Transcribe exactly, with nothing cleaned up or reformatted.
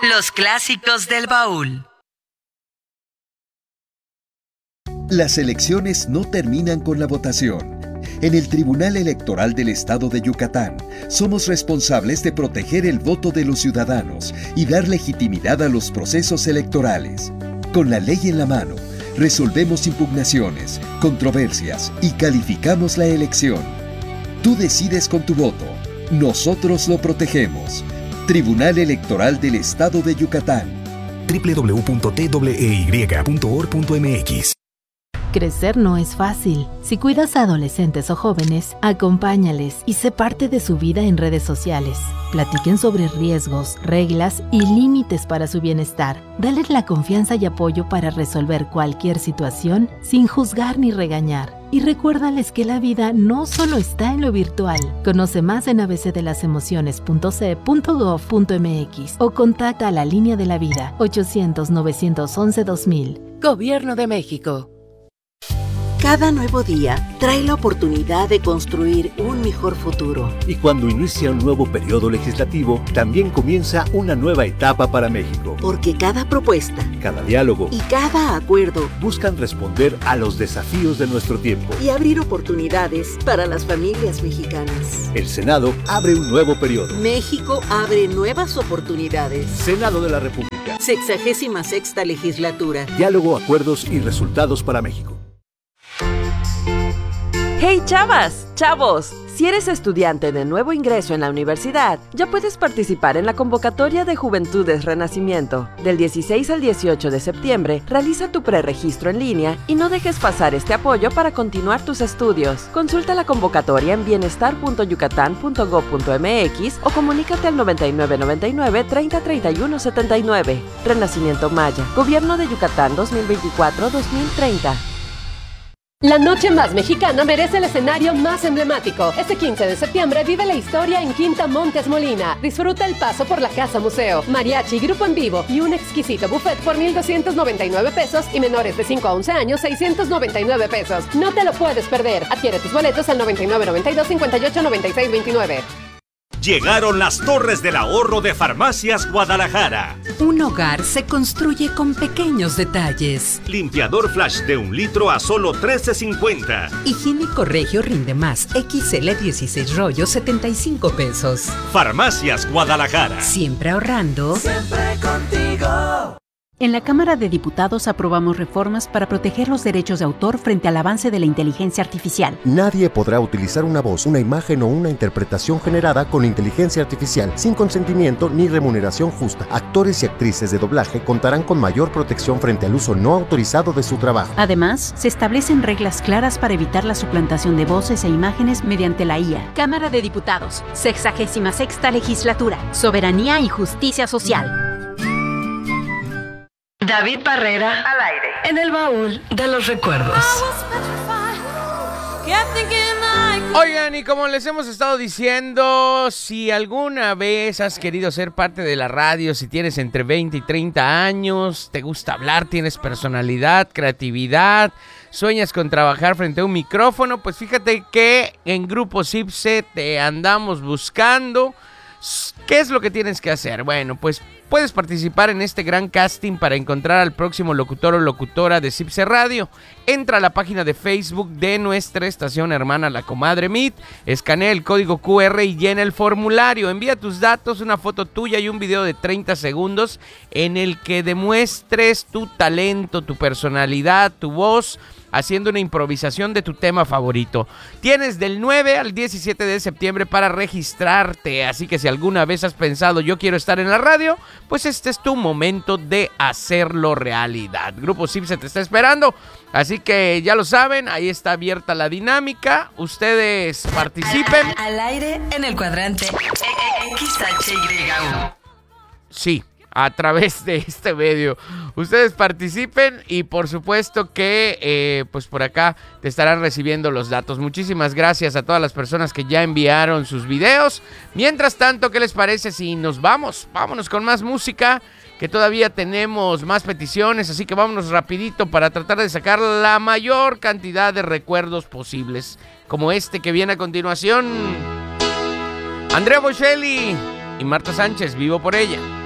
Los clásicos del baúl. Las elecciones no terminan con la votación. En el Tribunal Electoral del Estado de Yucatán, somos responsables de proteger el voto de los ciudadanos y dar legitimidad a los procesos electorales. Con la ley en la mano, resolvemos impugnaciones, controversias y calificamos la elección. Tú decides con tu voto. Nosotros lo protegemos. Tribunal Electoral del Estado de Yucatán. doble u doble u doble u punto t w e y punto org punto m x. Crecer no es fácil. Si cuidas a adolescentes o jóvenes, acompáñales y sé parte de su vida en redes sociales. Platiquen sobre riesgos, reglas y límites para su bienestar. Dales la confianza y apoyo para resolver cualquier situación sin juzgar ni regañar. Y recuérdales que la vida no solo está en lo virtual. Conoce más en a b c de las emociones punto c e punto gov punto m x o contacta a la Línea de la Vida ochocientos, novecientos once, dos mil. Gobierno de México. Cada nuevo día trae la oportunidad de construir un mejor futuro. Y cuando inicia un nuevo periodo legislativo, también comienza una nueva etapa para México. Porque cada propuesta, cada diálogo y cada acuerdo buscan responder a los desafíos de nuestro tiempo y abrir oportunidades para las familias mexicanas. El Senado abre un nuevo periodo. México abre nuevas oportunidades. Senado de la República. Sexagésima sexta legislatura. Diálogo, acuerdos y resultados para México. ¡Hey, chavas! ¡Chavos! Si eres estudiante de nuevo ingreso en la universidad, ya puedes participar en la convocatoria de Juventudes Renacimiento. Del dieciséis al dieciocho de septiembre, realiza tu preregistro en línea y no dejes pasar este apoyo para continuar tus estudios. Consulta la convocatoria en bienestar punto yucatán punto gov punto m x o comunícate al noventa y nueve noventa y nueve, treinta, treinta y uno, setenta y nueve. Renacimiento Maya. Gobierno de Yucatán dos mil veinticuatro a dos mil treinta. La noche más mexicana merece el escenario más emblemático. Este quince de septiembre vive la historia en Quinta Montes Molina. Disfruta el paso por la Casa Museo, mariachi, grupo en vivo y un exquisito buffet por mil doscientos noventa y nueve pesos y menores de cinco a once años seiscientos noventa y nueve pesos. No te lo puedes perder. Adquiere tus boletos al noventa y nueve noventa y dos, cincuenta y ocho, noventa y seis veintinueve. Llegaron las Torres del Ahorro de Farmacias Guadalajara. Un hogar se construye con pequeños detalles. Limpiador Flash de un litro a solo trece cincuenta. Higiénico Regio Rinde Más equis ele dieciséis rollos, setenta y cinco pesos. Farmacias Guadalajara. Siempre ahorrando. Siempre contigo. En la Cámara de Diputados aprobamos reformas para proteger los derechos de autor frente al avance de la inteligencia artificial. Nadie podrá utilizar una voz, una imagen o una interpretación generada con inteligencia artificial sin consentimiento ni remuneración justa. Actores y actrices de doblaje contarán con mayor protección frente al uso no autorizado de su trabajo. Además, se establecen reglas claras para evitar la suplantación de voces e imágenes mediante la I A. Cámara de Diputados, sexagésima sexta legislatura, soberanía y justicia social. David Barrera al aire en el baúl de los recuerdos. Oigan, y como les hemos estado diciendo, si alguna vez has querido ser parte de la radio, si tienes entre veinte y treinta años, te gusta hablar, tienes personalidad, creatividad, sueñas con trabajar frente a un micrófono, pues fíjate que en Grupo CIPSE te andamos buscando. ¿Qué es lo que tienes que hacer? Bueno, pues puedes participar en este gran casting para encontrar al próximo locutor o locutora de CIPSE Radio. Entra a la página de Facebook de nuestra estación hermana La Comadre Meet, escanea el código cu erre y llena el formulario. Envía tus datos, una foto tuya y un video de treinta segundos en el que demuestres tu talento, tu personalidad, tu voz, haciendo una improvisación de tu tema favorito. Tienes del nueve al diecisiete de septiembre para registrarte, así que si alguna vez has pensado yo quiero estar en la radio, pues este es tu momento de hacerlo realidad. Grupo CIPSE te está esperando, así que ya lo saben, ahí está abierta la dinámica, ustedes participen. Al, al, al aire en el cuadrante equis hache ye u. Sí, a través de este medio. Ustedes participen y por supuesto que eh, pues por acá te estarán recibiendo los datos. Muchísimas gracias a todas las personas que ya enviaron sus videos. Mientras tanto, ¿qué les parece si nos vamos? Vámonos con más música, que todavía tenemos más peticiones, así que vámonos rapidito para tratar de sacar la mayor cantidad de recuerdos posibles, como este que viene a continuación. Andrea Bocelli y Marta Sánchez, Vivo por ella.